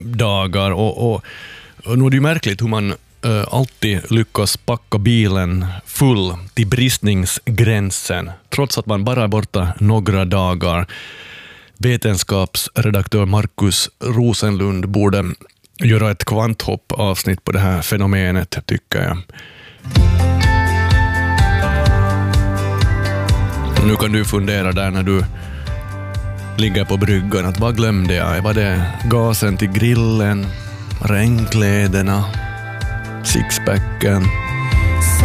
dagar och nu är det ju märkligt hur man alltid lyckas packa bilen full till bristningsgränsen trots att man bara är borta några dagar. Vetenskapsredaktör Markus Rosenlund borde göra ett kvanthopp avsnitt på det här fenomenet, tycker jag. Nu kan du fundera där när du ligger på bryggan att vad glömde jag? Var det gasen till grillen, regnkläderna, sixpacken?